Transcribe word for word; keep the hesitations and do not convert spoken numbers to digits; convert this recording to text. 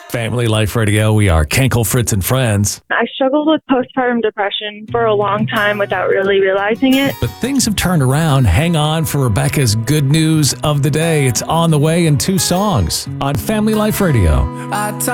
Family Life Radio. We are Kenkel, Fritz, and Friends. I struggled with postpartum depression for a long time without really realizing it. But things have turned around. Hang on for Rebecca's good news of the day. It's on the way in two songs on Family Life Radio.